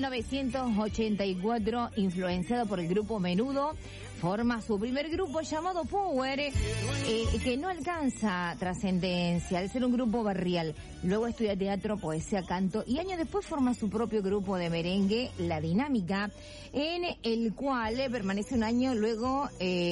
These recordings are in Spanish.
1984, influenciado por el grupo Menudo, forma su primer grupo llamado Power, que no alcanza trascendencia al ser un grupo barrial. Luego estudia teatro, poesía, canto y años después forma su propio grupo de merengue, La Dinámica, en el cual permanece un año, luego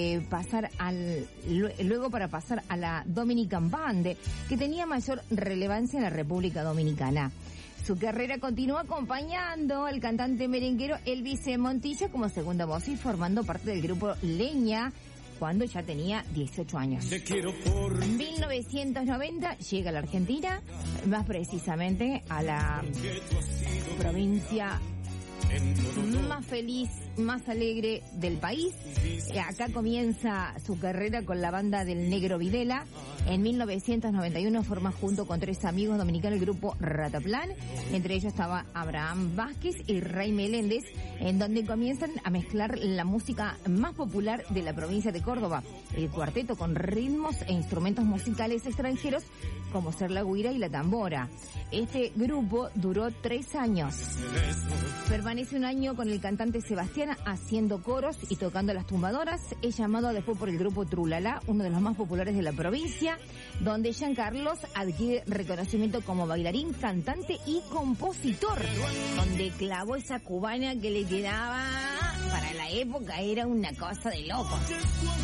para pasar a la Dominican Band, que tenía mayor relevancia en la República Dominicana. Su carrera continúa acompañando al cantante merenguero Elvis Montilla como segunda voz y formando parte del grupo Leña cuando ya tenía 18 años. En 1990 llega a la Argentina, más precisamente a la provincia más feliz, más alegre del país. Acá comienza su carrera con la banda del Negro Videla. En 1991 forma junto con 3 amigos dominicanos el grupo Rataplan. Entre ellos estaba Abraham Vázquez y Ray Meléndez, en donde comienzan a mezclar la música más popular de la provincia de Córdoba, el cuarteto con ritmos e instrumentos musicales extranjeros como ser la güira y la tambora. Este grupo duró 3 años. Permanece un año con el cantante Sebastián haciendo coros y tocando las tumbadoras. Es llamado después por el grupo Trulala, uno de los más populares de la provincia, donde Giancarlos adquiere reconocimiento como bailarín, cantante y compositor, donde clavó esa cubana que le quedaba para la época, era una cosa de locos.